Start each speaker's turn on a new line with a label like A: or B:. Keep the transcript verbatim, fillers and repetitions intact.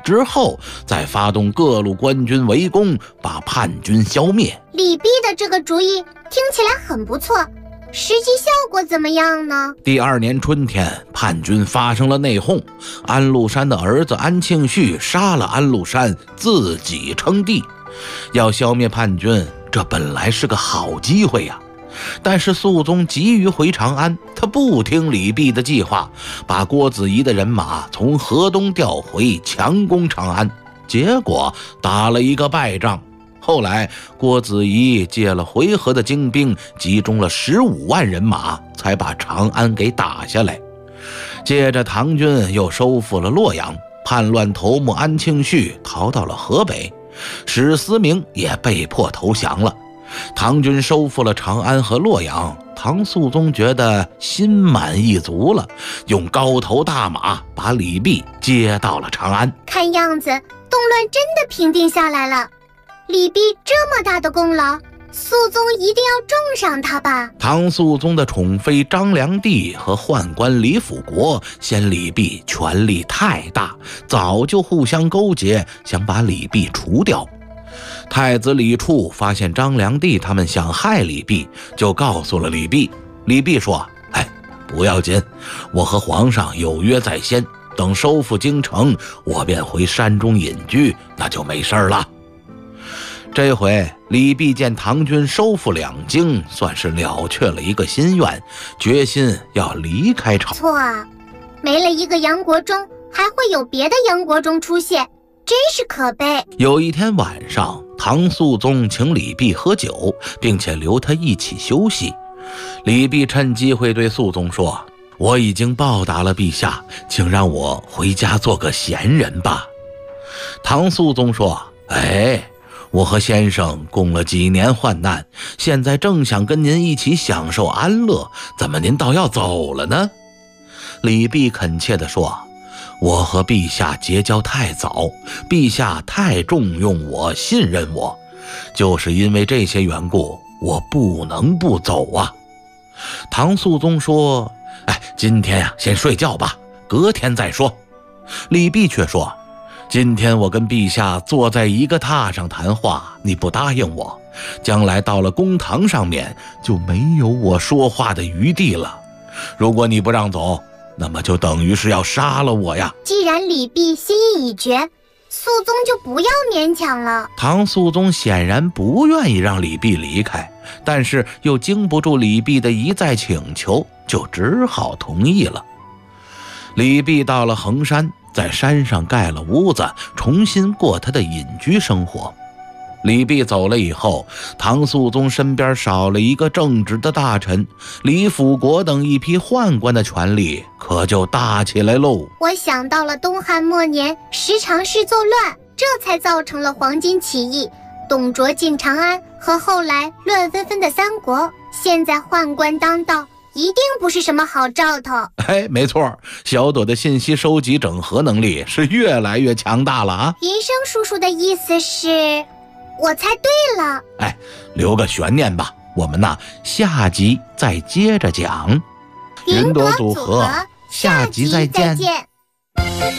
A: 之后再发动各路官军围攻，把叛军消灭。
B: 李泌的这个主意听起来很不错，实际效果怎么样呢？
A: 第二年春天，叛军发生了内讧，安禄山的儿子安庆绪杀了安禄山，自己称帝。要消灭叛军，这本来是个好机会呀、啊。但是肃宗急于回长安，他不听李泌的计划，把郭子仪的人马从河东调回，强攻长安，结果打了一个败仗。后来郭子仪借了回纥的精兵，集中了十五万人马，才把长安给打下来。接着唐军又收复了洛阳，叛乱头目安庆绪逃到了河北，史思明也被迫投降了。唐军收复了长安和洛阳，唐肃宗觉得心满意足了，用高头大马把李泌接到了长安。
B: 看样子动乱真的平定下来了。李泌这么大的功劳，肃宗一定要重赏他吧？
A: 唐肃宗的宠妃张良娣和宦官李辅国嫌李泌权力太大，早就互相勾结，想把李泌除掉。太子李处发现张良娣他们想害李泌，就告诉了李泌。李泌说：哎，不要紧，我和皇上有约在先，等收复京城，我便回山中隐居，那就没事了。这回李泌见唐军收复两京，算是了却了一个心愿，决心要离开朝。
B: 错啊，没了一个杨国忠，还会有别的杨国忠出现，真是可悲。
A: 有一天晚上，唐肃宗请李泌喝酒，并且留他一起休息。李泌趁机会对肃宗说：我已经报答了陛下，请让我回家做个闲人吧。唐肃宗说：哎，我和先生共了几年患难，现在正想跟您一起享受安乐，怎么您倒要走了呢？李泌恳切地说：我和陛下结交太早，陛下太重用我，信任我，就是因为这些缘故，我不能不走啊。唐肃宗说：哎，今天呀、啊，先睡觉吧，隔天再说。李泌却说：今天我跟陛下坐在一个榻上谈话，你不答应我，将来到了公堂上面就没有我说话的余地了。如果你不让走，那么就等于是要杀了我呀。
B: 既然李泌心意已决，肃宗就不要勉强了。
A: 唐肃宗显然不愿意让李泌离开，但是又经不住李泌的一再请求，就只好同意了。李泌到了衡山，在山上盖了屋子，重新过他的隐居生活。李泌走了以后，唐肃宗身边少了一个正直的大臣，李辅国等一批宦官的权力可就大起来喽。
B: 我想到了东汉末年十常侍作乱，这才造成了黄巾起义、董卓进长安和后来乱纷纷的三国。现在宦官当道，一定不是什么好兆头。
A: 哎，没错，小朵的信息收集整合能力是越来越强大了啊。
B: 云生叔叔的意思是我猜对了。
A: 哎，留个悬念吧，我们呢下集再接着讲。
B: 云朵组合，下集再见。